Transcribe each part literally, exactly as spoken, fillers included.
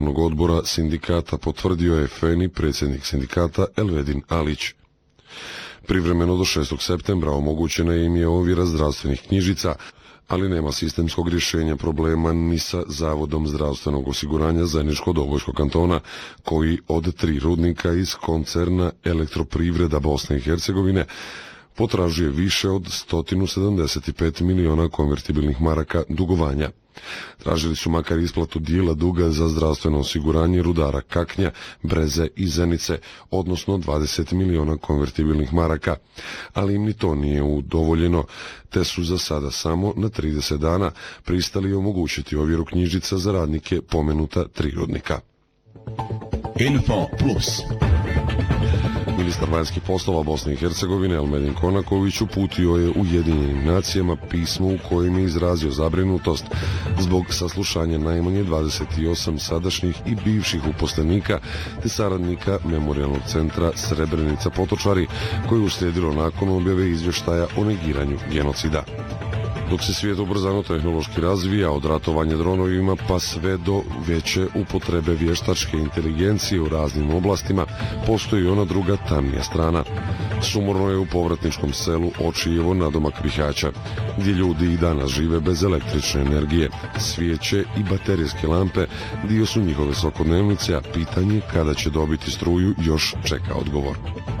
odbora sindikata potvrdio je F E N I predsjednik sindikata Elvedin Alić. Privremeno do šestog septembra omogućena im je ovjera zdravstvenih knjižica, ali nema sistemskog rješenja problema ni sa Zavodom zdravstvenog osiguranja Zeničko-Dobojskog kantona, koji od tri rudnika iz koncerna Elektroprivreda Bosne i Hercegovine potražuje više od sto sedamdeset pet miliona konvertibilnih maraka dugovanja. Tražili su makar isplatu dijela duga za zdravstveno osiguranje rudara Kaknja, Breze i Zenice, odnosno dvadeset miliona konvertibilnih maraka, ali im ni to nije udovoljeno, te su za sada samo na trideset dana pristali omogućiti ovjeru knjižica za radnike pomenuta tri rudnika. Info Plus. Ministar vanjskih poslova Bosne i Hercegovine Elmedin Konaković uputio je Ujedinjenim nacijama pismo u kojem je izrazio zabrinutost zbog saslušanja najmanje dvadeset osam sadašnjih i bivših uposlenika te saradnika Memorijalnog centra Srebrenica Potočari, koje je uslijedilo nakon objave izvještaja o negiranju genocida. Dok se svijet ubrzano tehnološki razvija, od ratovanja dronovima pa sve do veće upotrebe vještačke inteligencije u raznim oblastima, postoji ona druga tamnija strana. Sumorno je u povratničkom selu Očijevo nadomak Bihaća, gdje ljudi i danas žive bez električne energije. Svijeće i baterijske lampe dio su njihove svakodnevnice, a pitanje kada će dobiti struju još čeka odgovor.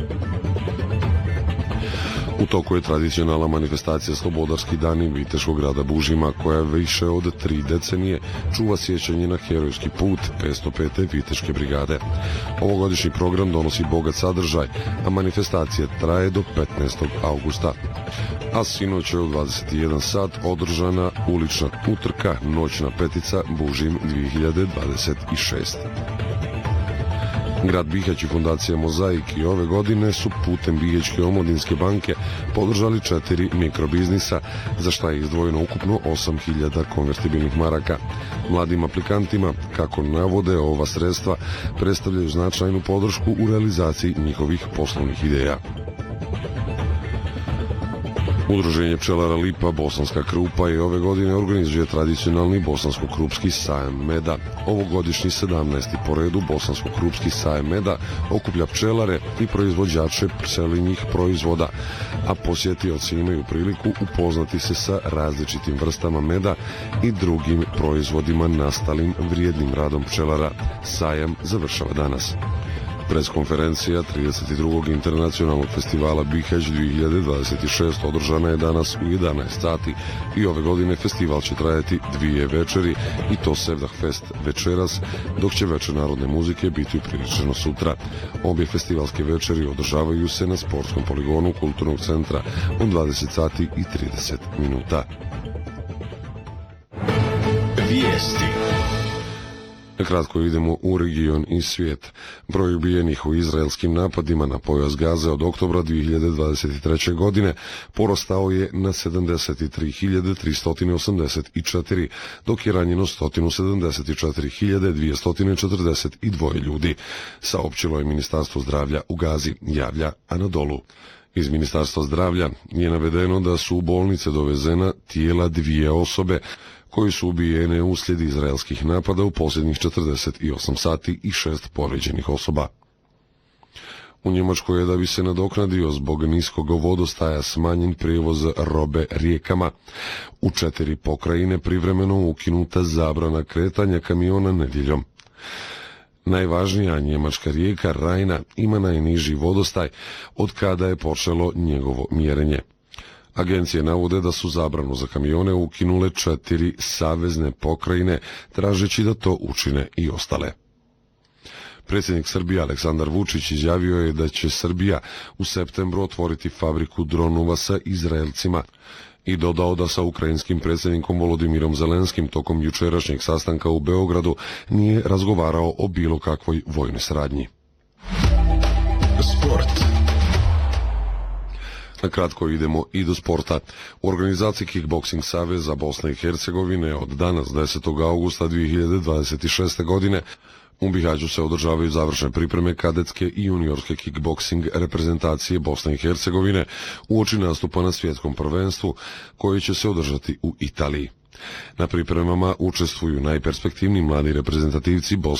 U toku je tradicionalna manifestacija Slobodarski dani Viteškog grada Bužima, koja više od tri decenije čuva sjećanje na herojski put petsto pete Viteške brigade. Ovogodišnji program donosi bogat sadržaj, a manifestacija traje do petnaestog augusta. A sinoć je u dvadeset jedan sat održana ulična utrka Noćna petica Bužim dvije hiljade dvadeset šest. Grad Bihać i fondacija Mozaik i ove godine su putem Bihaćke omladinske banke podržali četiri mikrobiznisa, za šta je izdvojeno ukupno osam hiljada konvertibilnih maraka. Mladim aplikantima, kako navode, ova sredstva predstavljaju značajnu podršku u realizaciji njihovih poslovnih ideja. Udruženje pčelara Lipa Bosanska Krupa i ove godine organizuje tradicionalni bosansko-krupski sajam meda. Ovogodišnji sedamnaesti po redu bosansko-krupski sajam meda okuplja pčelare i proizvođače pčelinjih proizvoda, a posjetioci imaju priliku upoznati se sa različitim vrstama meda i drugim proizvodima nastalim vrijednim radom pčelara. Sajam završava danas. Preskonferencija trideset drugog internacionalnog festivala Bihać dvije hiljade dvadeset šest održana je danas u jedanaest sati i ove godine festival će trajati dvije večeri, i to Sevdah Fest večeras, dok će večer narodne muzike biti upriličeno sutra. Obje festivalske večeri održavaju se na sportskom poligonu Kulturnog centra od dvadeset sati i trideset minuta. Vijesti. Kratko idemo u region i svijet. Broj ubijenih u izraelskim napadima na pojas Gaze od oktobra dvije hiljade dvadeset treće. godine porastao je na sedamdeset tri hiljade tristo osamdeset četiri, dok je ranjeno sto sedamdeset četiri hiljade dvjesto četrdeset dva ljudi, saopćilo je Ministarstvo zdravlja u Gazi, javlja Anadolu. Iz Ministarstva zdravlja je navedeno da su u bolnice dovezena tijela dvije osobe koji su ubijene uslijed izraelskih napada u posljednjih četrdeset osam sati i šest povrijeđenih osoba. U Njemačkoj je, da bi se nadoknadio zbog niskog vodostaja, smanjen prijevoz robe rijekama. U četiri pokrajine privremeno ukinuta zabrana kretanja kamiona nedjeljom. Najvažnija njemačka rijeka Rajna ima najniži vodostaj od kada je počelo njegovo mjerenje. Agencije navode da su zabranu za kamione ukinule četiri savezne pokrajine, tražeći da to učine i ostale. Predsjednik Srbije Aleksandar Vučić izjavio je da će Srbija u septembru otvoriti fabriku dronova sa Izraelcima i dodao da sa ukrajinskim predsjednikom Volodimirom Zelenskim tokom jučerašnjeg sastanka u Beogradu nije razgovarao o bilo kakvoj vojnoj saradnji. Sport. Na kratko idemo i do sporta. U organizaciji Kickboxing Saveza Bosne i Hercegovine od danas desetog augusta dvije hiljade dvadeset šeste. godine u Bihaću se održavaju završne pripreme kadetske i juniorske kickboksing reprezentacije Bosne i Hercegovine uoči nastupa na svjetskom prvenstvu koje će se održati u Italiji. Na pripremama učestvuju najperspektivniji mladi reprezentativci Bosne